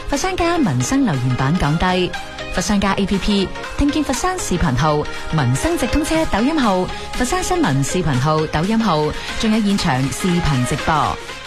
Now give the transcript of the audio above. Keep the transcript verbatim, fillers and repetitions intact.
佛山家民生留言板講低，佛山家 A P P 聽見佛山視頻號、民生直通車抖音號、佛山新聞視頻號抖音號，仲有現場視頻直播。